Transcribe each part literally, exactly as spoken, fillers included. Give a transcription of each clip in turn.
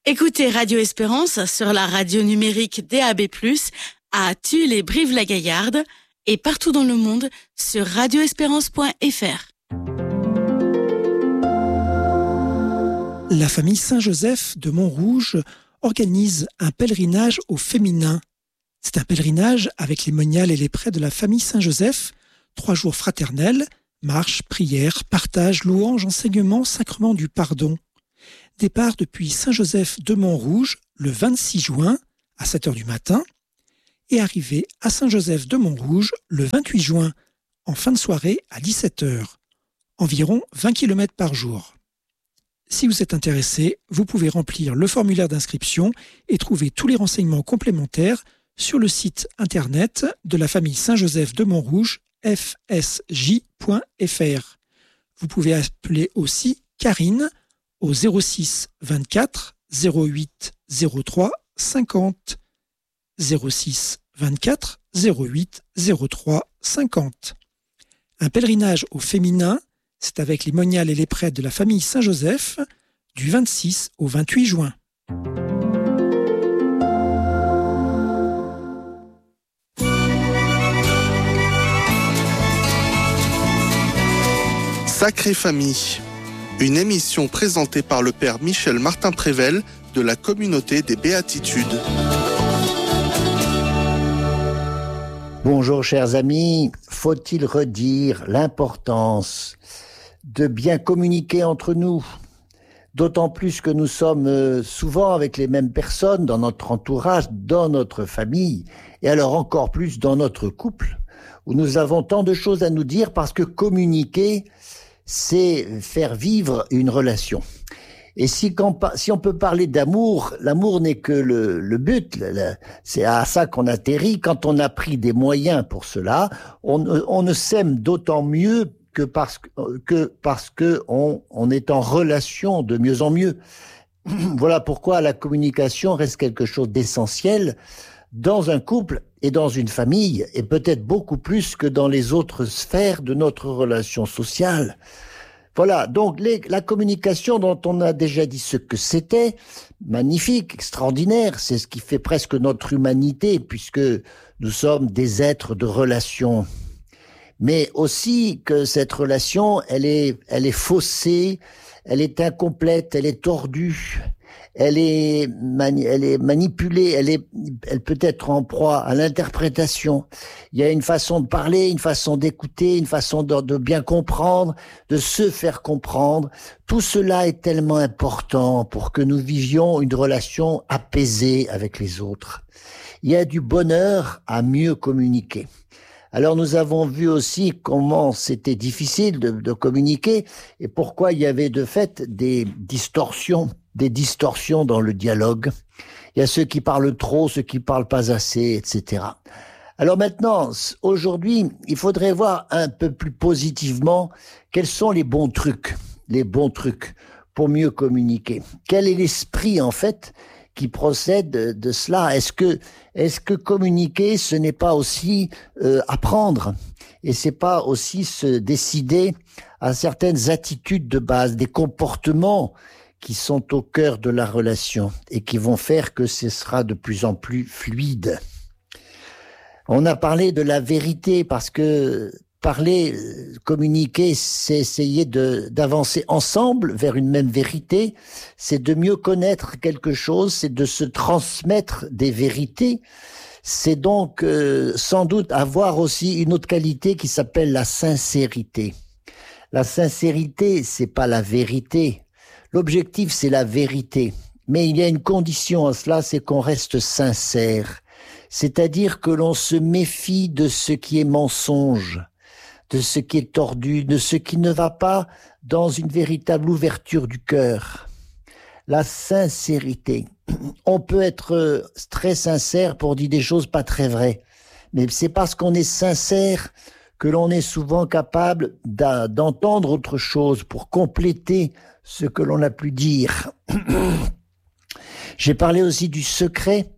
Écoutez Radio Espérance sur la radio numérique D A B plus, à Tulle et Brive-la-Gaillarde et partout dans le monde sur radio espérance point f r. La famille Saint-Joseph de Montrouge organise un pèlerinage au féminin. C'est un pèlerinage avec les moniales et les prêtres de la famille Saint-Joseph, trois jours fraternels, marche, prière, partage, louange, enseignement, sacrement du pardon. Départ depuis Saint-Joseph de Montrouge le vingt-six juin à sept heures du matin et arrivée à Saint-Joseph de Montrouge le vingt-huit juin en fin de soirée à dix-sept heures. Environ vingt kilomètres par jour. Si vous êtes intéressé, vous pouvez remplir le formulaire d'inscription et trouver tous les renseignements complémentaires sur le site internet de la famille Saint-Joseph de Montrouge, f s j point f r. Vous pouvez appeler aussi Karine au zéro six vingt-quatre zéro huit zéro trois cinquante. zéro six vingt-quatre zéro huit zéro trois cinquante. Un pèlerinage au féminin, c'est avec les moniales et les prêtres de la famille Saint-Joseph du vingt-six au vingt-huit juin. Sacrée Famille, une émission présentée par le père Michel Martin-Prével de la communauté des Béatitudes. Bonjour chers amis, faut-il redire l'importance de bien communiquer entre nous, d'autant plus que nous sommes souvent avec les mêmes personnes dans notre entourage, dans notre famille, et alors encore plus dans notre couple, où nous avons tant de choses à nous dire parce que communiquer, c'est faire vivre une relation. Et si, quand, si on peut parler d'amour, l'amour n'est que le, le but, le, le, c'est à ça qu'on atterrit. Quand on a pris des moyens pour cela, on, on ne s'aime d'autant mieux que parce que, que parce que on, on est en relation de mieux en mieux. Voilà pourquoi la communication reste quelque chose d'essentiel dans un couple et dans une famille, et peut-être beaucoup plus que dans les autres sphères de notre relation sociale. Voilà, donc les, la communication dont on a déjà dit ce que c'était, magnifique, extraordinaire, c'est ce qui fait presque notre humanité, puisque nous sommes des êtres de relation. Mais aussi que cette relation, elle est, elle est faussée, elle est incomplète, elle est tordue, elle est, mani- elle est manipulée, elle est, elle peut être en proie à l'interprétation. Il y a une façon de parler, une façon d'écouter, une façon de, de bien comprendre, de se faire comprendre. Tout cela est tellement important pour que nous vivions une relation apaisée avec les autres. Il y a du bonheur à mieux communiquer. Alors nous avons vu aussi comment c'était difficile de, de communiquer et pourquoi il y avait de fait des distorsions, des distorsions dans le dialogue. Il y a ceux qui parlent trop, ceux qui parlent pas assez, et cetera. Alors maintenant, aujourd'hui, il faudrait voir un peu plus positivement quels sont les bons trucs, les bons trucs pour mieux communiquer. Quel est l'esprit en fait qui procède de, de cela? Est-ce que, est-ce que communiquer, ce n'est pas aussi euh, apprendre, et c'est pas aussi se décider à certaines attitudes de base, des comportements qui sont au cœur de la relation et qui vont faire que ce sera de plus en plus fluide. On a parlé de la vérité parce que parler, communiquer, c'est essayer de, d'avancer ensemble vers une même vérité, c'est de mieux connaître quelque chose, c'est de se transmettre des vérités, c'est donc euh, sans doute avoir aussi une autre qualité qui s'appelle la sincérité. La sincérité, c'est pas la vérité. L'objectif, c'est la vérité. Mais il y a une condition à cela, c'est qu'on reste sincère. C'est-à-dire que l'on se méfie de ce qui est mensonge, de ce qui est tordu, de ce qui ne va pas dans une véritable ouverture du cœur. La sincérité. On peut être très sincère pour dire des choses pas très vraies, mais c'est parce qu'on est sincère que l'on est souvent capable d'entendre autre chose pour compléter ce que l'on a pu dire. J'ai parlé aussi du secret.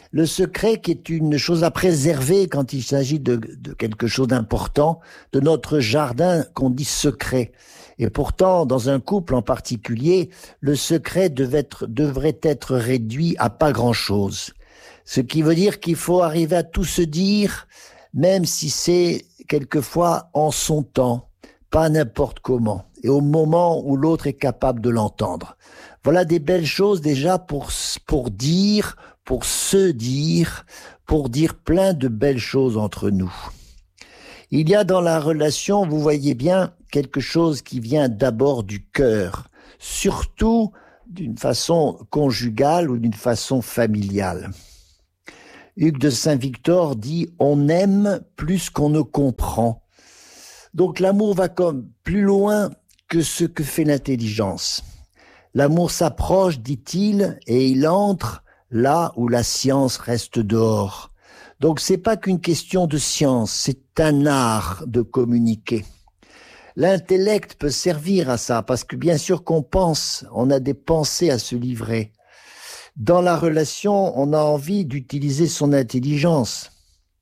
Le secret qui est une chose à préserver quand il s'agit de, de quelque chose d'important, de notre jardin qu'on dit secret. Et pourtant, dans un couple en particulier, le secret devait être, devrait être réduit à pas grand-chose. Ce qui veut dire qu'il faut arriver à tout se dire, même si c'est quelquefois en son temps, pas n'importe comment, et au moment où l'autre est capable de l'entendre. Voilà des belles choses déjà pour, pour dire, pour se dire, pour dire plein de belles choses entre nous. Il y a dans la relation, vous voyez bien, quelque chose qui vient d'abord du cœur, surtout d'une façon conjugale ou d'une façon familiale. Hugues de Saint-Victor dit « on aime plus qu'on ne comprend ». Donc l'amour va comme plus loin que ce que fait l'intelligence. L'amour s'approche, dit-il, et il entre là où la science reste dehors. Donc c'est pas qu'une question de science, c'est un art de communiquer. L'intellect peut servir à ça, parce que bien sûr qu'on pense, on a des pensées à se livrer. Dans la relation, on a envie d'utiliser son intelligence.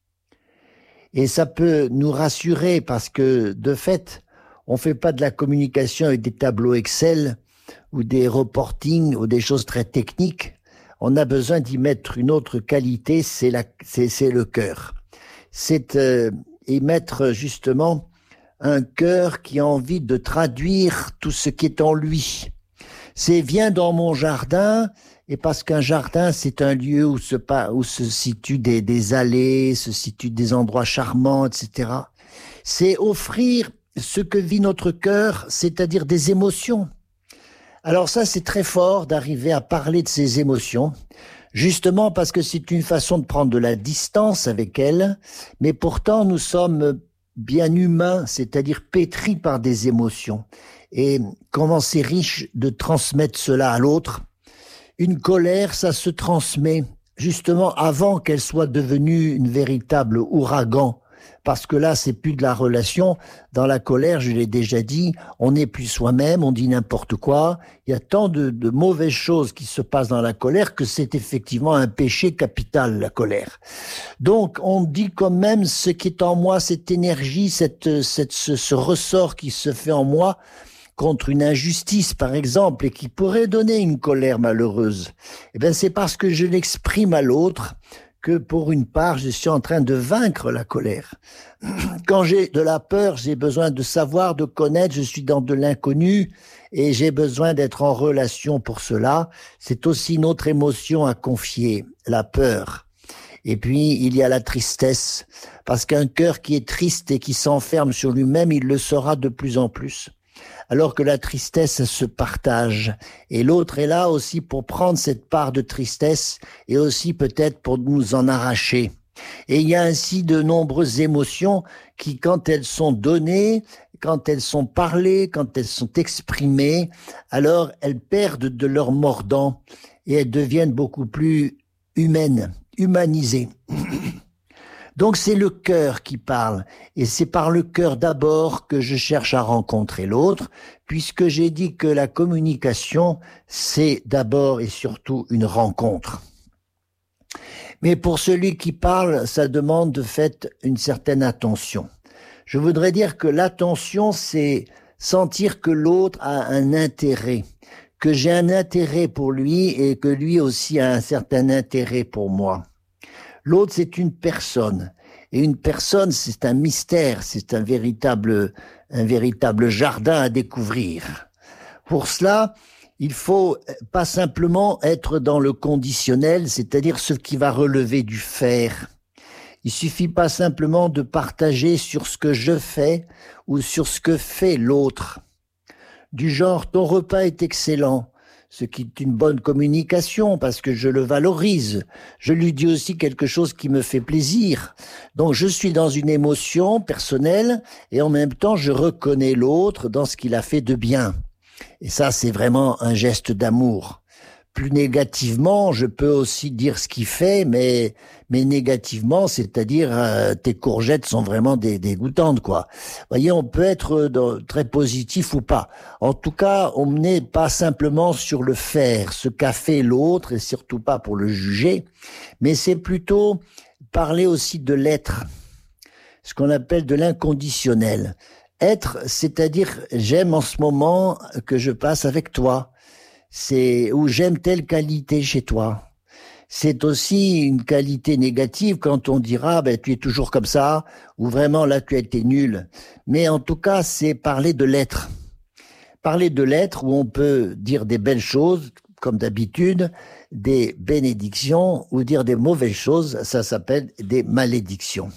Et ça peut nous rassurer parce que, de fait, on fait pas de la communication avec des tableaux Excel ou des reportings ou des choses très techniques. On a besoin d'y mettre une autre qualité, c'est la, c'est, c'est le cœur. C'est euh, y mettre justement un cœur qui a envie de traduire tout ce qui est en lui. C'est viens dans mon jardin, et parce qu'un jardin, c'est un lieu où se, où se situent des, des allées, se situent des endroits charmants, et cetera. C'est offrir ce que vit notre cœur, c'est-à-dire des émotions. Alors ça, c'est très fort d'arriver à parler de ces émotions, justement parce que c'est une façon de prendre de la distance avec elles, mais pourtant nous sommes bien humains, c'est-à-dire pétris par des émotions. Et comment c'est riche de transmettre cela à l'autre. Une colère, ça se transmet justement avant qu'elle soit devenue une véritable ouragan. Parce que là, c'est plus de la relation. Dans la colère, je l'ai déjà dit, on n'est plus soi-même, on dit n'importe quoi. Il y a tant de, de mauvaises choses qui se passent dans la colère que c'est effectivement un péché capital, la colère. Donc, on dit quand même ce qui est en moi, cette énergie, cette, cette, ce, ce ressort qui se fait en moi, contre une injustice, par exemple, et qui pourrait donner une colère malheureuse, eh bien, c'est parce que je l'exprime à l'autre que, pour une part, je suis en train de vaincre la colère. Quand j'ai de la peur, j'ai besoin de savoir, de connaître, je suis dans de l'inconnu, et j'ai besoin d'être en relation pour cela. C'est aussi une autre émotion à confier, la peur. Et puis, il y a la tristesse, parce qu'un cœur qui est triste et qui s'enferme sur lui-même, il le sera de plus en plus. Alors que la tristesse se partage. Et l'autre est là aussi pour prendre cette part de tristesse et aussi peut-être pour nous en arracher. Et il y a ainsi de nombreuses émotions qui, quand elles sont données, quand elles sont parlées, quand elles sont exprimées, alors elles perdent de leur mordant et elles deviennent beaucoup plus humaines, humanisées. Donc c'est le cœur qui parle, et c'est par le cœur d'abord que je cherche à rencontrer l'autre, puisque j'ai dit que la communication, c'est d'abord et surtout une rencontre. Mais pour celui qui parle, ça demande de fait une certaine attention. Je voudrais dire que l'attention, c'est sentir que l'autre a un intérêt, que j'ai un intérêt pour lui et que lui aussi a un certain intérêt pour moi. L'autre, c'est une personne. Et une personne, c'est un mystère, c'est un véritable, un véritable jardin à découvrir. Pour cela, il faut pas simplement être dans le conditionnel, c'est-à-dire ce qui va relever du faire. Il suffit pas simplement de partager sur ce que je fais ou sur ce que fait l'autre. Du genre, ton repas est excellent. Ce qui est une bonne communication parce que je le valorise. Je lui dis aussi quelque chose qui me fait plaisir. Donc je suis dans une émotion personnelle et en même temps je reconnais l'autre dans ce qu'il a fait de bien. Et ça c'est vraiment un geste d'amour. plus négativement, je peux aussi dire ce qu'il fait, mais mais négativement, c'est-à-dire euh, tes courgettes sont vraiment des dégoûtantes, quoi. Vous voyez, on peut être dans, très positif ou pas. En tout cas, on n'est pas simplement sur le faire, ce qu'a fait l'autre, et surtout pas pour le juger, mais c'est plutôt parler aussi de l'être, ce qu'on appelle de l'inconditionnel. Être, c'est-à-dire j'aime en ce moment que je passe avec toi. C'est ou j'aime telle qualité chez toi. C'est aussi une qualité négative quand on dira ben tu es toujours comme ça ou vraiment là tu as été nul. Mais en tout cas, c'est parler de l'être. Parler de l'être où on peut dire des belles choses comme d'habitude, des bénédictions ou dire des mauvaises choses, ça s'appelle des malédictions.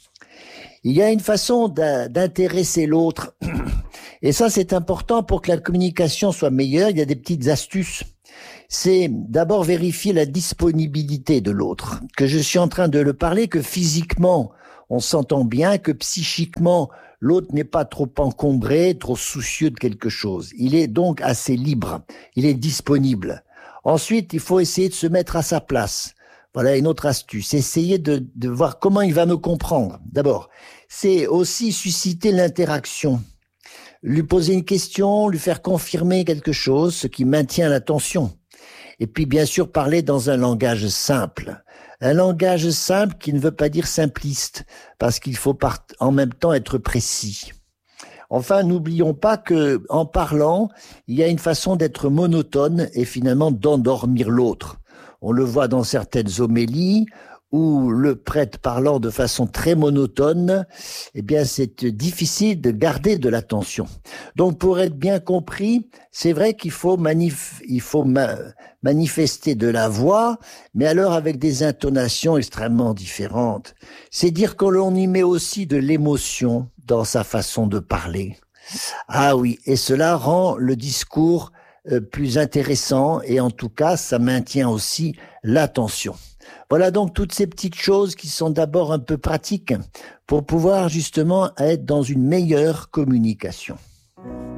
Il y a une façon d'intéresser l'autre. Et ça, c'est important pour que la communication soit meilleure. Il y a des petites astuces. C'est d'abord vérifier la disponibilité de l'autre, que je suis en train de le parler, que physiquement, on s'entend bien, que psychiquement, l'autre n'est pas trop encombré, trop soucieux de quelque chose. Il est donc assez libre. Il est disponible. Ensuite, il faut essayer de se mettre à sa place. Voilà une autre astuce. Essayer de, de voir comment il va me comprendre. D'abord, c'est aussi susciter l'interaction. Lui poser une question, lui faire confirmer quelque chose, ce qui maintient l'attention. Et puis, bien sûr, parler dans un langage simple. Un langage simple qui ne veut pas dire simpliste, parce qu'il faut par- en même temps être précis. Enfin, n'oublions pas que, en parlant, il y a une façon d'être monotone et finalement d'endormir l'autre. On le voit dans certaines homélies où le prêtre parlant de façon très monotone, eh bien, c'est difficile de garder de l'attention. Donc, pour être bien compris, c'est vrai qu'il faut manif- il faut ma- manifester de la voix, mais alors avec des intonations extrêmement différentes. C'est dire que l'on y met aussi de l'émotion dans sa façon de parler. Ah oui, et cela rend le discours euh, plus intéressant et en tout cas, ça maintient aussi l'attention. Voilà donc toutes ces petites choses qui sont d'abord un peu pratiques pour pouvoir justement être dans une meilleure communication.